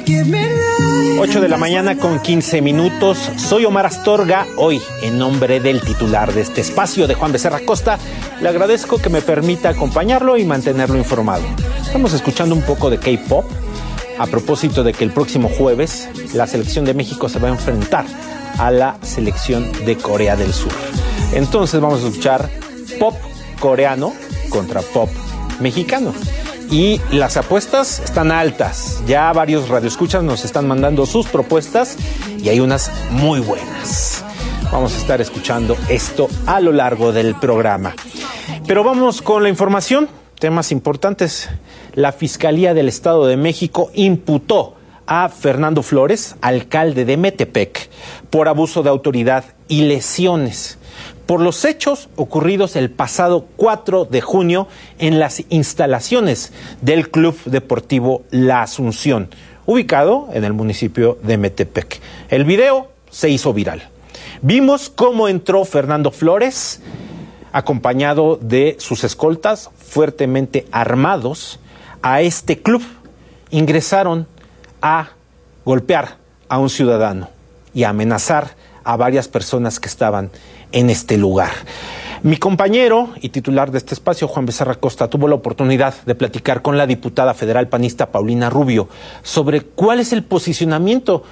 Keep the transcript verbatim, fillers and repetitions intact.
ocho de la mañana con quince minutos. Soy Omar Astorga. Hoy, en nombre del titular de este espacio, de Juan Becerra Costa, le agradezco que me permita acompañarlo y mantenerlo informado. Estamos escuchando un poco de K-pop a propósito de que el próximo jueves la selección de México se va a enfrentar a la selección de Corea del Sur. Entonces vamos a escuchar pop coreano contra pop mexicano. Y las apuestas están altas. Ya varios radioescuchas nos están mandando sus propuestas y hay unas muy buenas. Vamos a estar escuchando esto a lo largo del programa. Pero vamos con la información. Temas importantes. La Fiscalía del Estado de México imputó a Fernando Flores, alcalde de Metepec, por abuso de autoridad y lesiones por los hechos ocurridos el pasado cuatro de junio en las instalaciones del Club Deportivo La Asunción, ubicado en el municipio de Metepec. El video se hizo viral. Vimos cómo entró Fernando Flores, acompañado de sus escoltas fuertemente armados, a este club. Ingresaron a golpear a un ciudadano y a amenazar a varias personas que estaban en este lugar. Mi compañero y titular de este espacio, Juan Becerra Costa, tuvo la oportunidad de platicar con la diputada federal panista Paulina Rubio sobre cuál es el posicionamiento